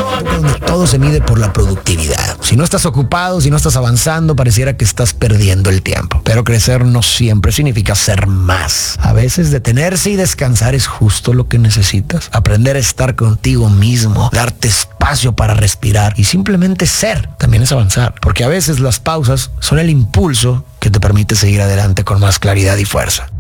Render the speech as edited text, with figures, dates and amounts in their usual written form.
donde todo se mide por la productividad. Si no estás ocupado, si no estás avanzando, pareciera que estás perdiendo el tiempo. Pero crecer no siempre significa ser más. A veces detenerse y descansar es justo lo que necesitas. Aprender a estar contigo mismo, darte espacio para respirar y simplemente ser, también es avanzar. Porque a veces las pausas son el impulso que te permite seguir adelante con más claridad y fuerza.